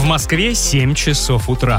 В Москве 7 часов утра.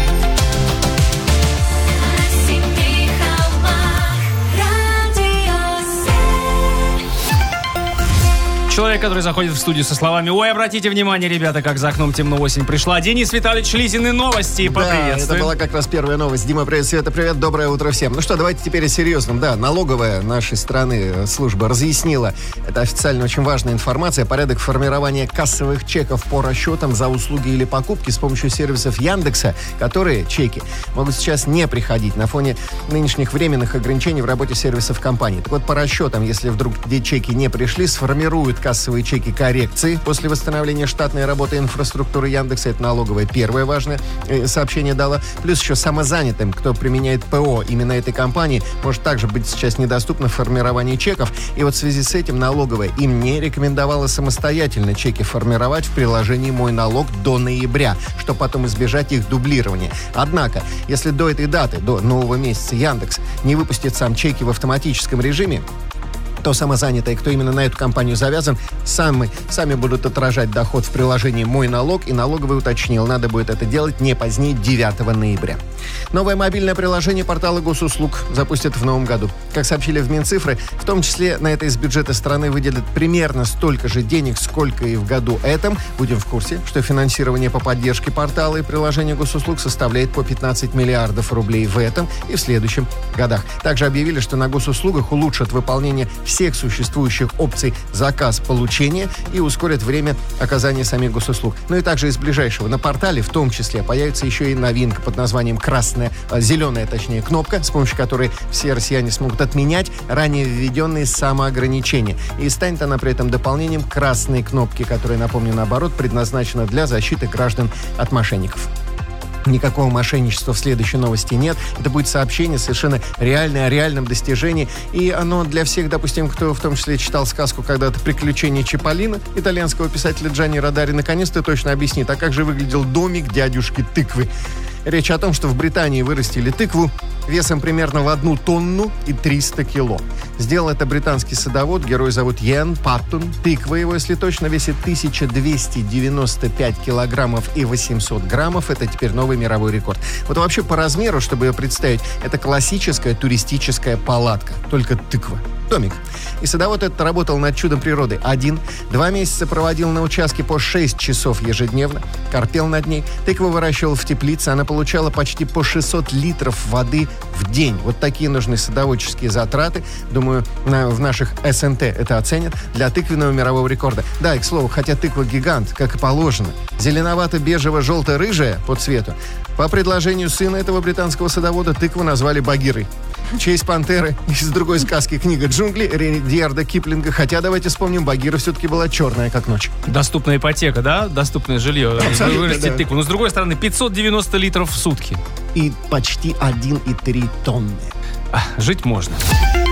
Человек, который заходит в студию со словами: «Ой, обратите внимание, ребята, как за окном темно, осень пришла». Денис Витальевич Лизин и новости. Поприветствуем. Да, это была как раз первая новость. Дима, привет, Света, привет, доброе утро всем. Ну что, давайте теперь о серьезном. Да, налоговая нашей страны служба разъяснила, это официально очень важная информация, порядок формирования кассовых чеков по расчетам за услуги или покупки с помощью сервисов Яндекса, которые, чеки, могут сейчас не приходить на фоне нынешних временных ограничений в работе сервисов компании. Так вот, по расчетам, если вдруг чеки не пришли, сформируют кассовые чеки коррекции после восстановления штатной работы инфраструктуры Яндекса. Это налоговое первое важное сообщение дало. Плюс еще самозанятым, кто применяет ПО именно этой компании, может также быть сейчас недоступно формирование чеков. И вот в связи с этим налоговая им не рекомендовала самостоятельно чеки формировать в приложении «Мой налог» до ноября, чтобы потом избежать их дублирования. Однако, если до этой даты, до нового месяца, Яндекс не выпустит сам чеки в автоматическом режиме, то самозанятые, кто именно на эту компанию завязан, сами будут отражать доход в приложении «Мой налог», и налоговый уточнил, надо будет это делать не позднее 9 ноября. Новое мобильное приложение портала госуслуг запустят в новом году. Как сообщили в Минцифры, в том числе на это из бюджета страны выделят примерно столько же денег, сколько и в году этом. Будем в курсе, что финансирование по поддержке портала и приложения госуслуг составляет по 15 миллиардов рублей в этом и в следующем годах. Также объявили, что на госуслугах улучшат выполнение всех существующих опций заказ-получения и ускорят время оказания самих госуслуг. Ну и также из ближайшего на портале в том числе появится еще и новинка под названием зеленая кнопка, с помощью которой все россияне смогут отменять ранее введенные самоограничения. И станет она при этом дополнением красной кнопки, которая, напомню, наоборот, предназначена для защиты граждан от мошенников. Никакого мошенничества в следующей новости нет. Это будет сообщение совершенно реальное, о реальном достижении. И оно для всех, допустим, кто в том числе читал сказку когда-то «Приключения Чиполлино» итальянского писателя Джанни Родари, наконец-то точно объяснит, а как же выглядел домик дядюшки тыквы. Речь о том, что в Британии вырастили тыкву весом примерно в 1 тонну и 300 кило. Сделал это британский садовод, герой зовут Йен Паттон. Тыква его, если точно, весит 1295 килограммов и 800 граммов. Это теперь новый мировой рекорд. Вот вообще по размеру, чтобы ее представить, это классическая туристическая палатка, только тыква. Домик. И садовод этот работал над чудом природы 2 месяца проводил на участке по 6 часов ежедневно, корпел над ней. Тыкву выращивал в теплице, она получала почти по 600 литров воды в день. Вот такие нужны садоводческие затраты. Думаю, в наших СНТ это оценят для тыквенного мирового рекорда. Да, и к слову, хотя тыква гигант, как и положено, зеленовато-бежево-желто-рыжая по цвету, по предложению сына этого британского садовода тыкву назвали Багирой. В честь пантеры из другой сказки «Книга джунглей» Редьярда Киплинга. Хотя, давайте вспомним, Багира все-таки была черная, как ночь. Доступная ипотека, да? Доступное жилье. Вырастить да. Тыкву. Но, с другой стороны, 590 литров в сутки. И почти 1,3 тонны. Жить можно.